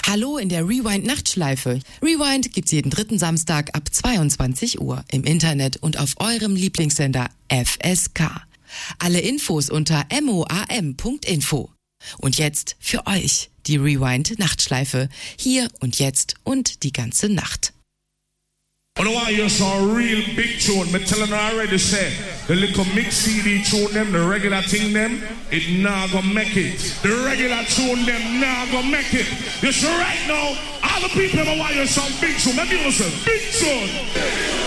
Hallo in der Rewind-Nachtschleife. Rewind gibt's jeden dritten Samstag ab 22 Uhr im Internet und auf eurem Lieblingssender FSK. Alle Infos unter moam.info. Und jetzt für euch die Rewind-Nachtschleife. Hier und jetzt und die ganze Nacht. I know why you're so real big tune. Me telling her already say the little mix CD tune them, the regular thing them, it nah gonna make it. The regular tune them nah gonna make it. You so right now, all the people ever why you're so big tune. Let me listen, big tune.